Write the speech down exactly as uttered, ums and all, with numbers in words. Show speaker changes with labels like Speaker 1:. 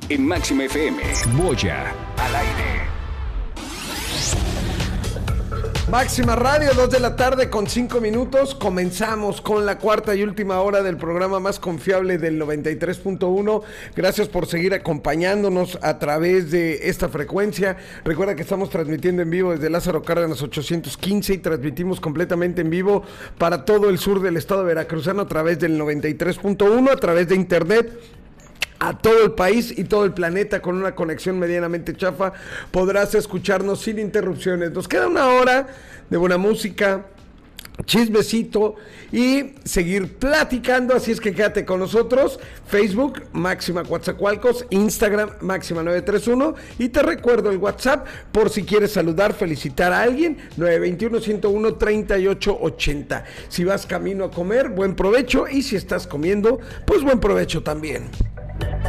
Speaker 1: en Máxima F M. Boya al aire.
Speaker 2: Máxima Radio, dos de la tarde con cinco minutos. Comenzamos con la cuarta y última hora del programa más confiable del noventa y tres punto uno. Gracias por seguir acompañándonos a través de esta frecuencia. Recuerda que estamos transmitiendo en vivo desde Lázaro Cárdenas ochocientos quince y transmitimos completamente en vivo para todo el sur del estado veracruzano a través del noventa y tres punto uno, a través de internet. A todo el país y todo el planeta con una conexión medianamente chafa podrás escucharnos sin interrupciones. Nos queda una hora de buena música, chismecito y seguir platicando, así es que quédate con nosotros. Facebook, Máxima Coatzacoalcos, Instagram, Máxima nueve tres uno, y te recuerdo el WhatsApp por si quieres saludar, felicitar a alguien, nueve dos uno, uno cero uno, tres ocho ocho cero. Si vas camino a comer, buen provecho, y si estás comiendo, pues buen provecho también.